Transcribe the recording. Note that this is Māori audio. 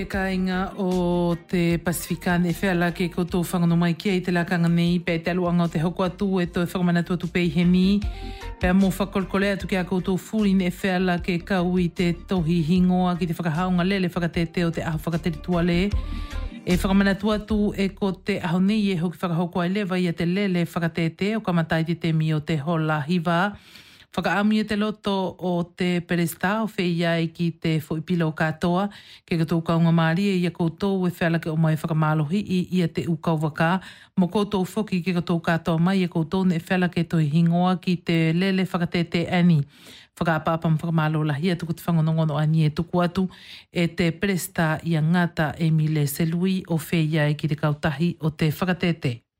E kainga o te Pasifika e whea la ke koutou whangono mai kia I te la kanga nei pe te aluanga o te hoko atu e toi whakamana atu pei he mi pe mo whakolkole atu ki a koutou furi ne whea la ke kau I te tohi hingoa ki te whakahaunga lele whakatete o te aho whakateritua le e whakamana atu e ko te aho nei e hoki whakahoko ai lewa I a te lele whakatete o kamatai te temi o te hola hiva whakaami e te loto o te peresta o whia I ki te whoipila o katoa ke katou kaunga maari e ia koutou e wheala ke o mai whakamalohi I ia te ukau waka mo koutou whoki ke katou katoa mai e koutou ne wheala ke toi hingoa ki te lele whakatete ani whakaapapam whakamalo lahi atu ko te whangonongono ani e tuku atu e te peresta I a ngata Emile Selui o whia I ki te kautahi o te whakatete.